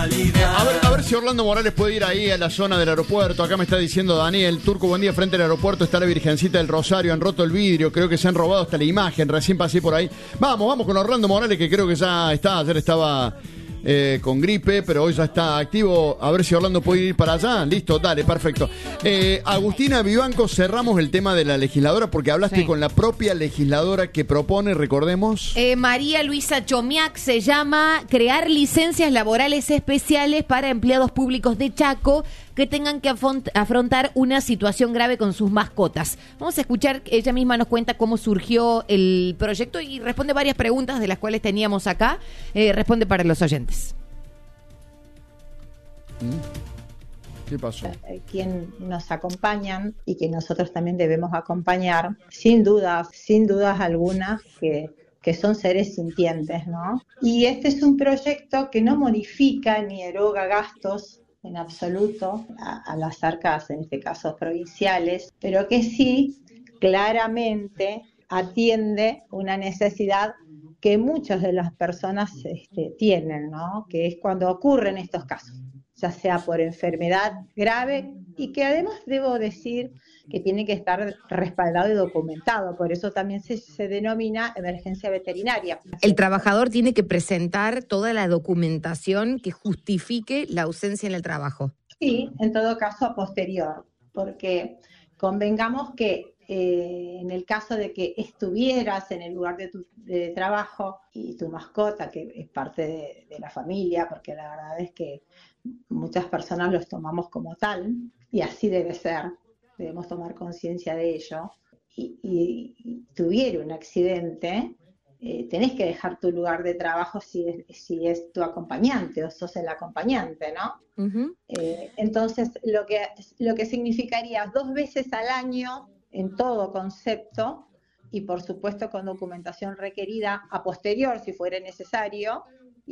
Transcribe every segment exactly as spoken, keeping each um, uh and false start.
A ver, a ver si Orlando Morales puede ir ahí a la zona del aeropuerto. Acá me está diciendo Daniel Turco, buen día, frente al aeropuerto está la Virgencita del Rosario, han roto el vidrio, creo que se han robado hasta la imagen, recién pasé por ahí. Vamos, vamos con Orlando Morales, que creo que ya está, ayer estaba eh, con gripe, pero hoy ya está activo. A ver si Orlando puede ir para allá. Listo, dale, perfecto. Eh, Agustina Vivanco, cerramos el tema de la legisladora, porque hablaste sí. con la propia legisladora que propone, recordemos. Eh, María Luisa Chomiak, se llama crear licencias laborales especiales para empleados públicos de Chaco que tengan que afrontar una situación grave con sus mascotas. Vamos a escuchar, ella misma nos cuenta cómo surgió el proyecto y responde varias preguntas de las cuales teníamos acá. Eh, responde para los oyentes. ¿Qué pasó? Quien nos acompañan y que nosotros también debemos acompañar, sin dudas, sin dudas algunas, que, que son seres sintientes, ¿no? Y este es un proyecto que no modifica ni eroga gastos en absoluto a, a las arcas, en este caso provinciales, pero que sí claramente atiende una necesidad que muchas de las personas este, tienen, ¿no? Que es cuando ocurren estos casos, ya sea por enfermedad grave y que además debo decir que tiene que estar respaldado y documentado, por eso también se, se denomina emergencia veterinaria. El trabajador tiene que presentar toda la documentación que justifique la ausencia en el trabajo. Sí, en todo caso a posterior, porque convengamos que eh, en el caso de que estuvieras en el lugar de tu de trabajo y tu mascota, que es parte de, de la familia, porque la verdad es que muchas personas los tomamos como tal, y así debe ser, debemos tomar conciencia de ello, y, y, y tuviera un accidente, eh, tenés que dejar tu lugar de trabajo si es, si es tu acompañante o sos el acompañante, ¿no? Uh-huh. Eh, entonces, lo que, lo que significaría dos veces al año en todo concepto, y por supuesto con documentación requerida a posterior si fuera necesario,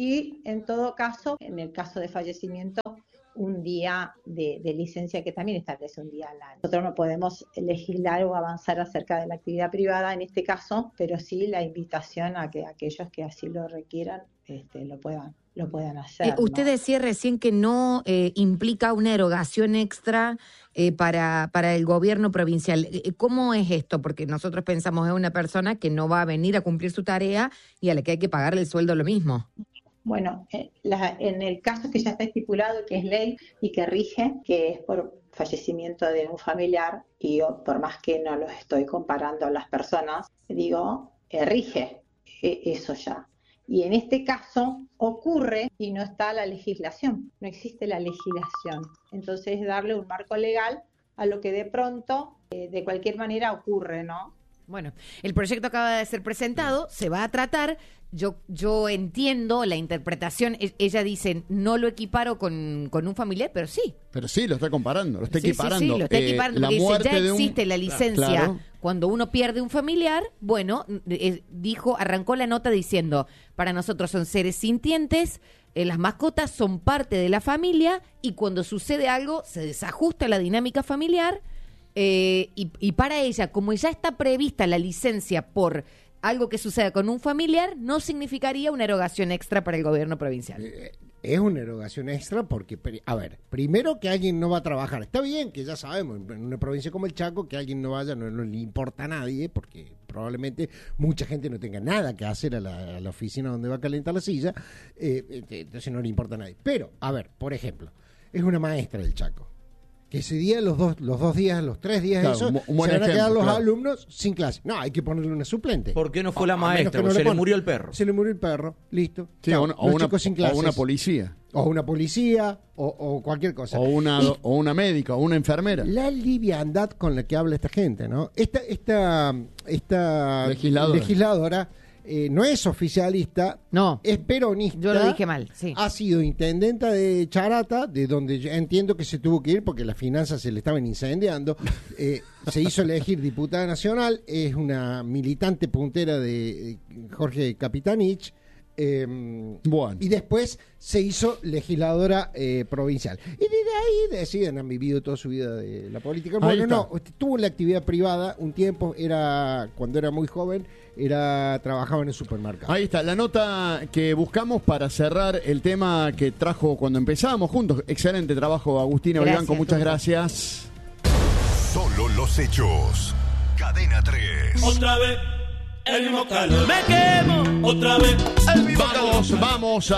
y en todo caso, en el caso de fallecimiento, un día de, de licencia que también establece un día al año. Nosotros no podemos legislar o avanzar acerca de la actividad privada en este caso, pero sí la invitación a que aquellos que así lo requieran este, lo puedan lo puedan hacer. Eh, usted ¿no? decía recién que no eh, implica una erogación extra eh, para, para el gobierno provincial. ¿Cómo es esto? Porque nosotros pensamos en una persona que no va a venir a cumplir su tarea y a la que hay que pagarle el sueldo lo mismo. Bueno, eh, la, en el caso que ya está estipulado, que es ley y que rige, que es por fallecimiento de un familiar, y yo, por más que no los estoy comparando a las personas, digo, eh, rige eh, eso ya. Y en este caso ocurre y no está la legislación, no existe la legislación. Entonces darle un marco legal a lo que de pronto, eh, de cualquier manera ocurre, ¿no? Bueno, el proyecto acaba de ser presentado, se va a tratar. Yo yo entiendo la interpretación. Ella dice, no lo equiparo con, con un familiar, pero sí. Pero sí, lo está comparando, lo está sí, equiparando. Sí, sí, lo está equiparando, eh, porque la dice, ya existe un... la licencia. Claro. Cuando uno pierde un familiar, bueno, eh, dijo, arrancó la nota diciendo, para nosotros son seres sintientes, eh, las mascotas son parte de la familia, y cuando sucede algo, se desajusta la dinámica familiar, eh, y, y para ella, como ya está prevista la licencia por algo que suceda con un familiar, no significaría una erogación extra para el gobierno provincial. Eh, es una erogación extra porque, a ver, primero que alguien no va a trabajar. Está bien que ya sabemos, en una provincia como el Chaco, que alguien no vaya no, no le importa a nadie, porque probablemente mucha gente no tenga nada que hacer a la, a la oficina donde va a calentar la silla, eh, entonces no le importa a nadie. Pero, a ver, por ejemplo, es una maestra del Chaco, que ese día, los dos, los dos días, los tres días, claro, eso, un, un se van a ejemplo, quedar los claro. alumnos sin clase. No, hay que ponerle una suplente. ¿Por qué no fue la maestra? No se le, le murió el perro. Se le murió el perro, listo. Sí, Chao, o, una, o, una, sin clases, o una policía. O una policía, o, o cualquier cosa. O una, y, o una médica, o una enfermera. La liviandad con la que habla esta gente, ¿no? Esta, esta, esta legisladora, legisladora Eh, no es oficialista, no, es peronista. Yo lo dije mal, sí. Ha sido intendenta de Charata, de donde yo entiendo que se tuvo que ir porque las finanzas se le estaban incendiando. Eh, se hizo elegir diputada nacional, es una militante puntera de Jorge Capitanich. Eh, bueno. Y después se hizo legisladora eh, provincial. Y desde ahí deciden, han vivido toda su vida de la política. Ahí Bueno, está. no, tuvo la actividad privada un tiempo, era cuando era muy joven, era trabajaba en el supermercado. Ahí está, la nota que buscamos para cerrar el tema que trajo cuando empezamos juntos. Excelente trabajo, Agustina Gracias, Blanco, muchas Turco. gracias. Solo los hechos. Cadena tres. Otra vez el mismo calor. Me quemo. Otra vez el mismo Vamos, calor. vamos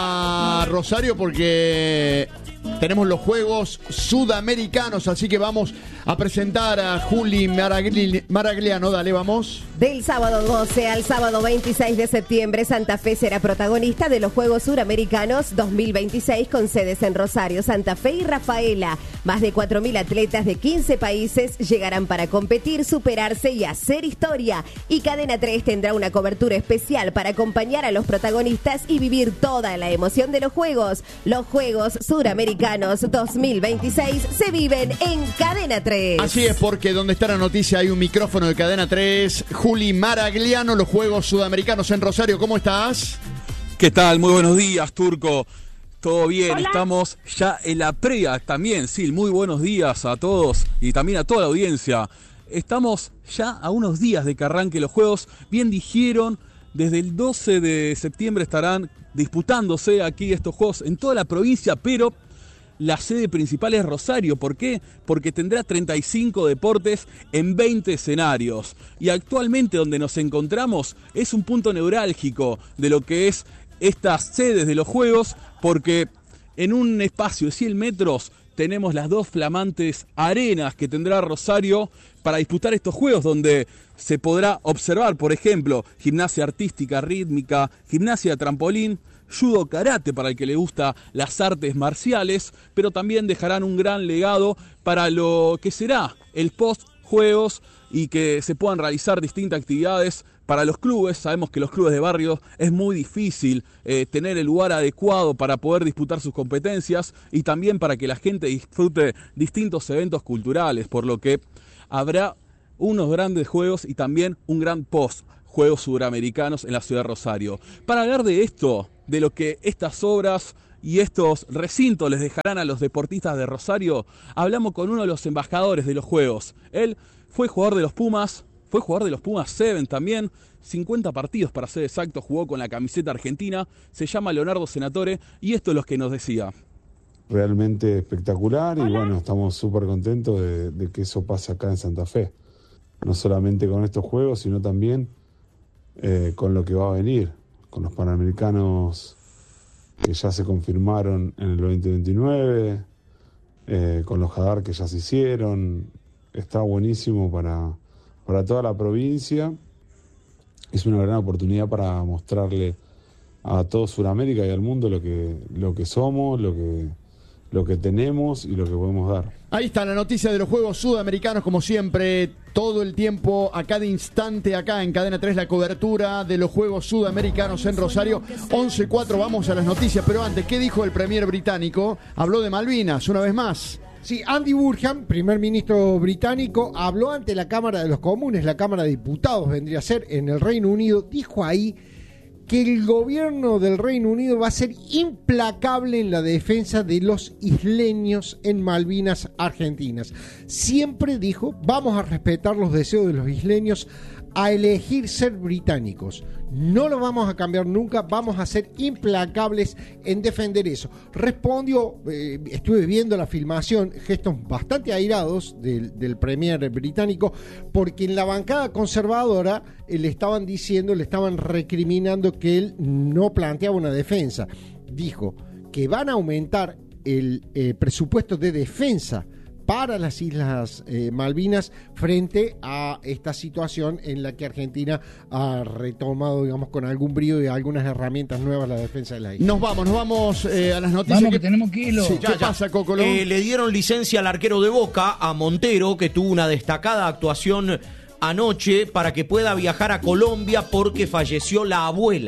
a Rosario porque tenemos los Juegos Sudamericanos, así que vamos a presentar a Juli Maragli- Maragliano. Dale, vamos. Del sábado doce al sábado veintiséis de septiembre, Santa Fe será protagonista de los Juegos Suramericanos dos mil veintiséis con sedes en Rosario, Santa Fe y Rafaela. Más de cuatro mil atletas de quince países llegarán para competir, superarse y hacer historia. Y Cadena tres tendrá una cobertura especial para acompañar a los protagonistas y vivir toda la emoción de los Juegos. Los Juegos Suramericanos dos mil veintiséis se viven en Cadena tres. Así es, porque donde está la noticia hay un micrófono de Cadena tres. Juli Maragliano, los Juegos Sudamericanos en Rosario. ¿Cómo estás? ¿Qué tal? Muy buenos días, Turco. Todo bien, estamos ya en la previa también, sí, muy buenos días a todos y también a toda la audiencia. Estamos ya a unos días de que arranque los Juegos, bien dijeron, desde el doce de septiembre estarán disputándose aquí estos Juegos en toda la provincia, pero la sede principal es Rosario. ¿Por qué? Porque tendrá treinta y cinco deportes en veinte escenarios. Y actualmente donde nos encontramos es un punto neurálgico de lo que es estas sedes de los Juegos, porque en un espacio de cien metros tenemos las dos flamantes arenas que tendrá Rosario para disputar estos Juegos, donde se podrá observar, por ejemplo, gimnasia artística, rítmica, gimnasia de trampolín, judo, karate para el que le gusta las artes marciales, pero también dejarán un gran legado para lo que será el post-Juegos y que se puedan realizar distintas actividades para los clubes. Sabemos que los clubes de barrio es muy difícil eh, tener el lugar adecuado para poder disputar sus competencias y también para que la gente disfrute distintos eventos culturales, por lo que habrá unos grandes juegos y también un gran post Juegos Suramericanos en la ciudad de Rosario. Para hablar de esto, de lo que estas obras y estos recintos les dejarán a los deportistas de Rosario, hablamos con uno de los embajadores de los Juegos. Él fue jugador de los Pumas, fue jugador de los Pumas siete también, cincuenta partidos para ser exacto, jugó con la camiseta argentina, se llama Leonardo Senatore y esto es lo que nos decía. Realmente espectacular y bueno, estamos súper contentos de, de que eso pase acá en Santa Fe. No solamente con estos Juegos, sino también eh, con lo que va a venir, con los Panamericanos que ya se confirmaron en el veinte veintinueve, eh, con los Hadar que ya se hicieron. Está buenísimo para, para toda la provincia. Es una gran oportunidad para mostrarle a todo Sudamérica y al mundo lo que, lo que somos, lo que, lo que tenemos y lo que podemos dar. Ahí está la noticia de los Juegos Sudamericanos, como siempre, todo el tiempo, a cada instante, acá en Cadena tres, la cobertura de los Juegos Sudamericanos en Rosario. once cuatro, vamos a las noticias, pero antes, ¿qué dijo el premier británico? Habló de Malvinas, una vez más. Sí, Andy Burnham, primer ministro británico, habló ante la Cámara de los Comunes, la Cámara de Diputados vendría a ser en el Reino Unido, dijo ahí que el gobierno del Reino Unido va a ser implacable en la defensa de los isleños en Malvinas Argentinas. Siempre dijo, vamos a respetar los deseos de los isleños a elegir ser británicos. No lo vamos a cambiar nunca, vamos a ser implacables en defender eso. Respondió, eh, estuve viendo la filmación, gestos bastante airados del, del premier británico, porque en la bancada conservadora eh, le estaban diciendo, le estaban recriminando que él no planteaba una defensa. Dijo que van a aumentar el eh, presupuesto de defensa para las Islas eh, Malvinas frente a esta situación en la que Argentina ha retomado, digamos, con algún brío y algunas herramientas nuevas la defensa de la isla. Nos vamos, nos vamos eh, a las noticias. Vamos que tenemos que irlo. Sí, Ya, ¿qué ya. pasa, Cocolo? Eh, le dieron licencia al arquero de Boca, a Montero, que tuvo una destacada actuación anoche para que pueda viajar a Colombia porque falleció la abuela.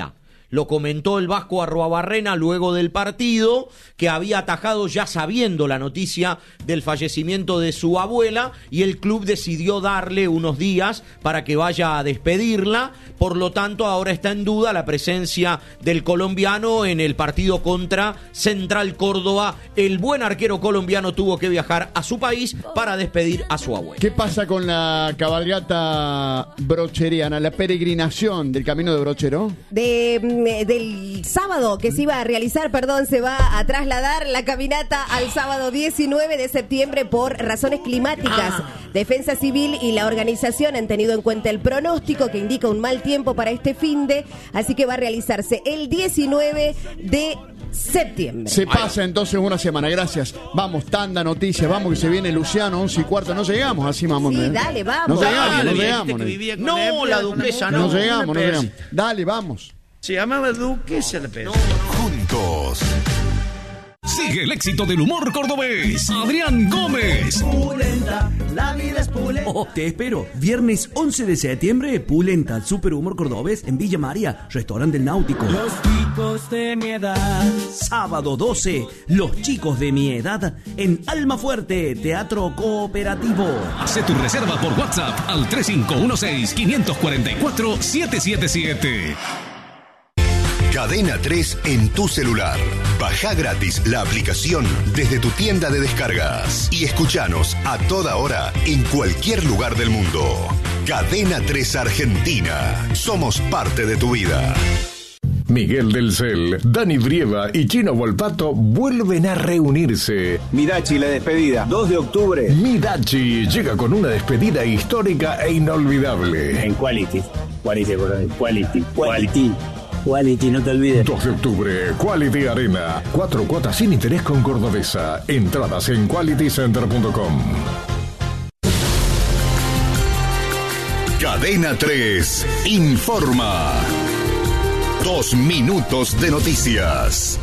lo comentó el Vasco Arruabarrena luego del partido, que había atajado ya sabiendo la noticia del fallecimiento de su abuela, y el club decidió darle unos días para que vaya a despedirla. Por lo tanto, ahora está en duda la presencia del colombiano en el partido contra Central Córdoba. El buen arquero colombiano tuvo que viajar a su país para despedir a su abuela. ¿Qué pasa con la cabalgata brocheriana, la peregrinación del camino de Brochero? De, del sábado que se iba a realizar, perdón, se va a trasladar la caminata al sábado diecinueve de septiembre por razones climáticas. Ah. Defensa Civil y la organización han tenido en cuenta el pronóstico que indica un mal tiempo para este finde, así que va a realizarse el diecinueve de septiembre. Se pasa entonces una semana, gracias. Vamos, tanda noticias, vamos que se viene Luciano, once y cuarto, no llegamos así, vamos. Sí, dale, vamos. No llegamos, dale, no llegamos. No, no la duquesa no. No llegamos, no llegamos. Dale, vamos. Se llamaba duquesa la pesa. Juntos. Sigue el éxito del humor cordobés. Adrián Gómez. Pulenta, la vida es pulenta. Oh, te espero. Viernes once de septiembre, Pulenta, super humor cordobés en Villa María, restaurante del Náutico. Los chicos de mi edad. Sábado doce, Los chicos de mi edad en Almafuerte, Teatro Cooperativo. Haz tu reserva por WhatsApp al tres cinco uno seis, cinco cuatro cuatro, siete siete siete. Cadena tres en tu celular. Baja gratis la aplicación desde tu tienda de descargas y escuchanos a toda hora en cualquier lugar del mundo. Cadena tres Argentina. Somos parte de tu vida. Miguel del Cel, Dani Brieva y Chino Volpato vuelven a reunirse. Midachi, la despedida, dos de octubre. Midachi llega con una despedida histórica e inolvidable. En Quality. Quality, Quality. Quality. Quality, no te olvides. dos de octubre, Quality Arena. Cuatro cuotas sin interés con Cordobesa. Entradas en quality center punto com. Cadena tres informa. Dos minutos de noticias.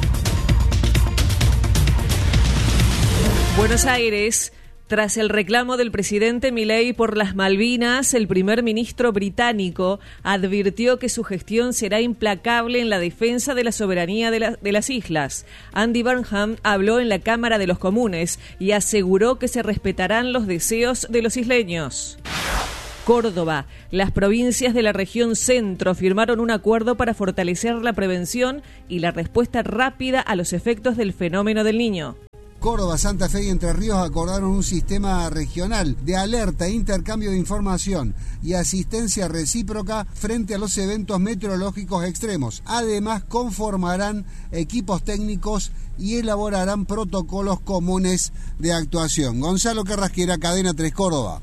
Buenos Aires. Tras el reclamo del presidente Milei por las Malvinas, el primer ministro británico advirtió que su gestión será implacable en la defensa de la soberanía de, la, de las islas. Andy Burnham habló en la Cámara de los Comunes y aseguró que se respetarán los deseos de los isleños. Córdoba. Las provincias de la región centro firmaron un acuerdo para fortalecer la prevención y la respuesta rápida a los efectos del fenómeno del Niño. Córdoba, Santa Fe y Entre Ríos acordaron un sistema regional de alerta, intercambio de información y asistencia recíproca frente a los eventos meteorológicos extremos. Además, conformarán equipos técnicos y elaborarán protocolos comunes de actuación. Gonzalo Carrasquera, Cadena tres Córdoba.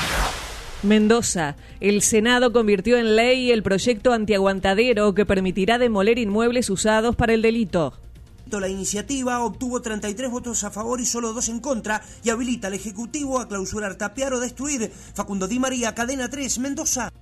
Mendoza. El Senado convirtió en ley el proyecto antiaguantadero que permitirá demoler inmuebles usados para el delito. La iniciativa obtuvo treinta y tres votos a favor y solo dos en contra y habilita al Ejecutivo a clausurar, tapiar o destruir. Facundo Di María, Cadena tres, Mendoza.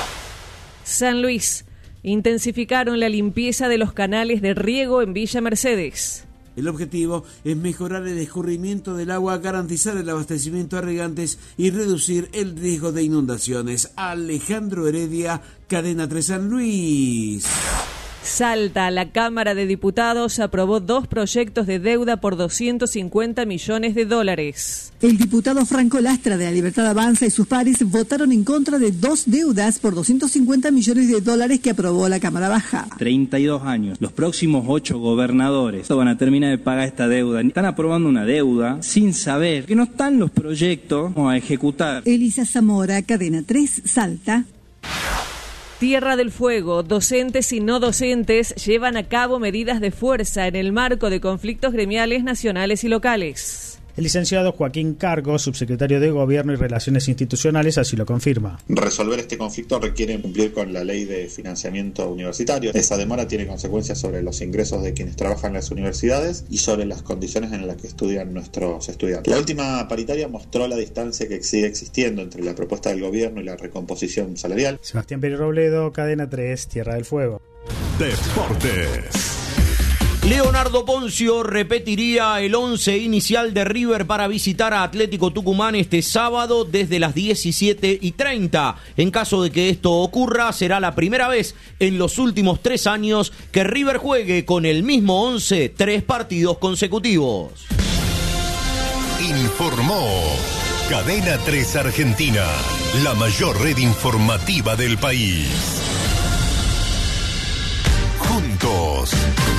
San Luis. Intensificaron la limpieza de los canales de riego en Villa Mercedes. El objetivo es mejorar el escurrimiento del agua, garantizar el abastecimiento a regantes y reducir el riesgo de inundaciones. Alejandro Heredia, Cadena tres San Luis. Salta. La Cámara de Diputados aprobó dos proyectos de deuda por doscientos cincuenta millones de dólares. El diputado Franco Lastra de La Libertad Avanza y sus pares votaron en contra de dos deudas por doscientos cincuenta millones de dólares que aprobó la Cámara Baja. treinta y dos años. Los próximos ocho gobernadores van a terminar de pagar esta deuda. Están aprobando una deuda sin saber que no están los proyectos a ejecutar. Elisa Zamora, Cadena tres, Salta. Tierra del Fuego. Docentes y no docentes llevan a cabo medidas de fuerza en el marco de conflictos gremiales nacionales y locales. El licenciado Joaquín Cargo, subsecretario de Gobierno y Relaciones Institucionales, así lo confirma. Resolver este conflicto requiere cumplir con la ley de financiamiento universitario. Esa demora tiene consecuencias sobre los ingresos de quienes trabajan en las universidades y sobre las condiciones en las que estudian nuestros estudiantes. La última paritaria mostró la distancia que sigue existiendo entre la propuesta del gobierno y la recomposición salarial. Sebastián Pérez Robledo, Cadena tres, Tierra del Fuego. Deportes. Leonardo Poncio repetiría el once inicial de River para visitar a Atlético Tucumán este sábado desde las diecisiete y treinta. En caso de que esto ocurra, será la primera vez en los últimos tres años que River juegue con el mismo once tres partidos consecutivos. Informó Cadena tres Argentina, la mayor red informativa del país. Juntos.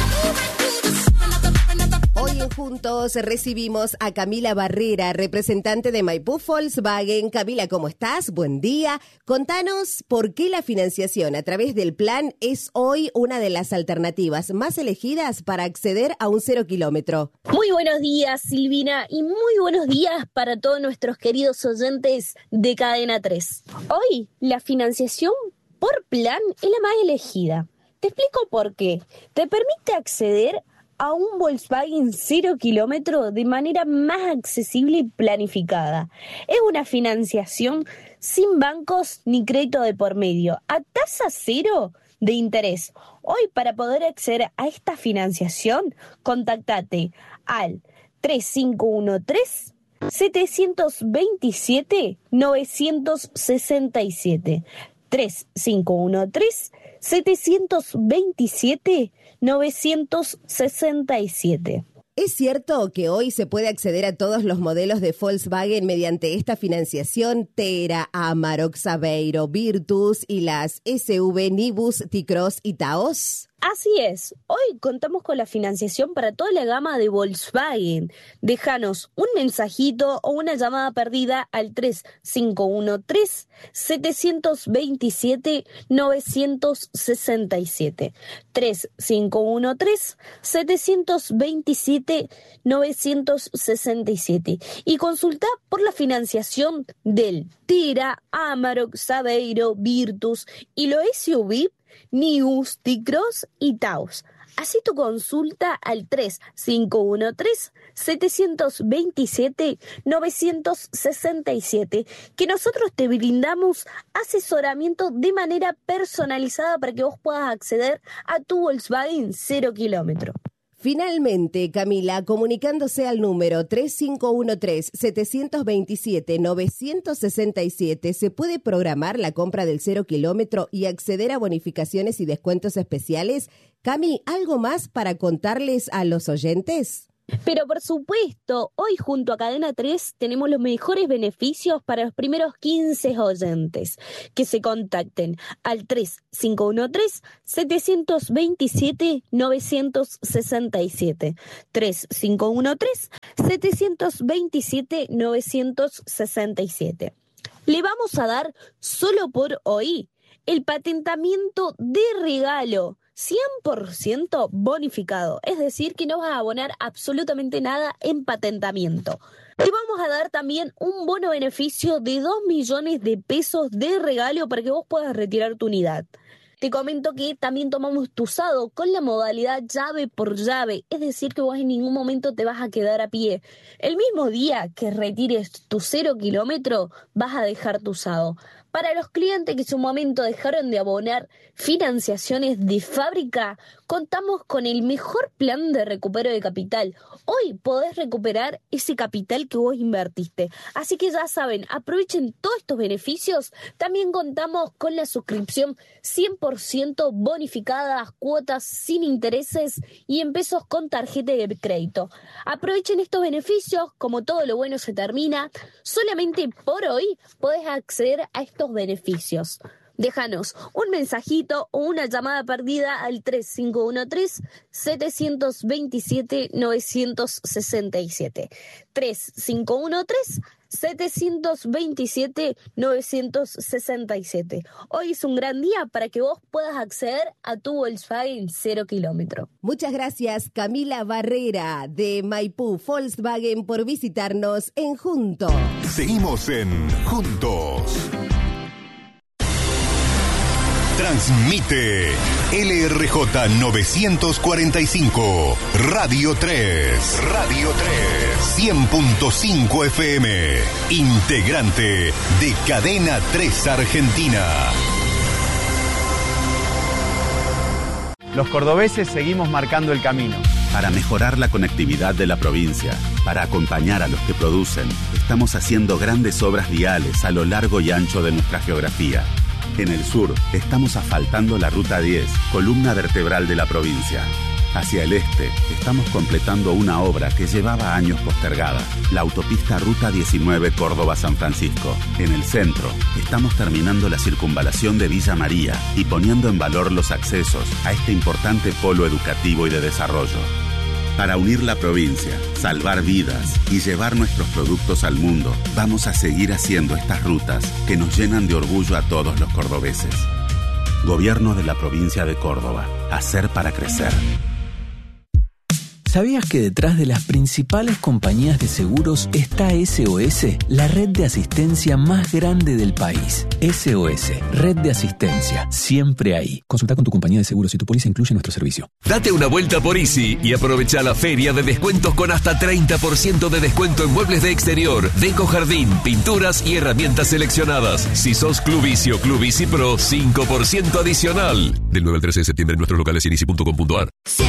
Hoy en Juntos recibimos a Camila Barrera, representante de Maipú Volkswagen. Camila, ¿cómo estás? Buen día. Contanos por qué la financiación a través del plan es hoy una de las alternativas más elegidas para acceder a un cero kilómetro. Muy buenos días, Silvina, y muy buenos días para todos nuestros queridos oyentes de Cadena tres. Hoy la financiación por plan es la más elegida. Te explico por qué. Te permite acceder a un Volkswagen cero kilómetro de manera más accesible y planificada. Es una financiación sin bancos ni crédito de por medio, a tasa cero de interés. Hoy, para poder acceder a esta financiación, contactate al tres cinco uno tres, siete dos siete, nueve seis siete. tres cinco uno tres, siete dos siete, nueve seis siete. ¿Es cierto que hoy se puede acceder a todos los modelos de Volkswagen mediante esta financiación? Tera, Amarok, Saveiro, Virtus y las S U V, Nibus, T-Cross y Taos. Así es, hoy contamos con la financiación para toda la gama de Volkswagen. Déjanos un mensajito o una llamada perdida al tres cinco uno tres, siete dos siete, nueve seis siete. tres cinco uno tres, siete dos siete, nueve seis siete. Y consulta por la financiación del Tera, Amarok, Saveiro, Virtus y los S U V, Nibus, T-Cross y Taos. Así tu consulta al tres cinco uno tres, siete dos siete, nueve seis siete, que nosotros te brindamos asesoramiento de manera personalizada para que vos puedas acceder a tu Volkswagen cero kilómetro. Finalmente, Camila, comunicándose al número tres cinco uno tres, siete dos siete, nueve seis siete, ¿se puede programar la compra del cero kilómetro y acceder a bonificaciones y descuentos especiales? Cami, ¿algo más para contarles a los oyentes? Pero por supuesto, hoy junto a Cadena tres tenemos los mejores beneficios para los primeros quince oyentes que se contacten al tres cinco uno tres, siete dos siete, nueve seis siete. tres cinco uno tres, siete dos siete, nueve seis siete. Le vamos a dar solo por hoy el patentamiento de regalo cien por ciento bonificado, es decir, que no vas a abonar absolutamente nada en patentamiento. Te vamos a dar también un bono beneficio de dos millones de pesos de regalo para que vos puedas retirar tu unidad. Te comento que también tomamos tu usado con la modalidad llave por llave, es decir, que vos en ningún momento te vas a quedar a pie. El mismo día que retires tu cero kilómetro, vas a dejar tu usado. Para los clientes que en su momento dejaron de abonar financiaciones de fábrica, contamos con el mejor plan de recupero de capital. Hoy podés recuperar ese capital que vos invertiste. Así que ya saben, aprovechen todos estos beneficios. También contamos con la suscripción cien por ciento bonificada, cuotas sin intereses y en pesos con tarjeta de crédito. Aprovechen estos beneficios, como todo lo bueno se termina. Solamente por hoy podés acceder a estos beneficios. Déjanos un mensajito o una llamada perdida al tres cinco uno tres, siete dos siete, nueve seis siete. tres cinco uno tres, siete dos siete, nueve seis siete. Hoy es un gran día para que vos puedas acceder a tu Volkswagen cero kilómetro. Muchas gracias, Camila Barrera de Maipú Volkswagen, por visitarnos en Juntos. Seguimos en Juntos. Transmite L R J novecientos cuarenta y cinco, Radio tres. Radio tres. cien punto cinco F M. Integrante de Cadena tres Argentina. Los cordobeses seguimos marcando el camino. Para mejorar la conectividad de la provincia, para acompañar a los que producen, estamos haciendo grandes obras viales a lo largo y ancho de nuestra geografía. En el sur, estamos asfaltando la Ruta diez, columna vertebral de la provincia. Hacia el este, estamos completando una obra que llevaba años postergada, la autopista Ruta diecinueve Córdoba-San Francisco. En el centro, estamos terminando la circunvalación de Villa María y poniendo en valor los accesos a este importante polo educativo y de desarrollo. Para unir la provincia, salvar vidas y llevar nuestros productos al mundo, vamos a seguir haciendo estas rutas que nos llenan de orgullo a todos los cordobeses. Gobierno de la provincia de Córdoba. Hacer para crecer. ¿Sabías que detrás de las principales compañías de seguros está S O S, la red de asistencia más grande del país? S O S, red de asistencia, siempre ahí. Consulta con tu compañía de seguros si tu póliza incluye nuestro servicio. Date una vuelta por Easy y aprovecha la feria de descuentos con hasta treinta por ciento de descuento en muebles de exterior, deco jardín, pinturas y herramientas seleccionadas. Si sos Club Easy o Club Easy Pro, cinco por ciento adicional. Del nueve al trece de septiembre en nuestros locales en easy punto com punto a r.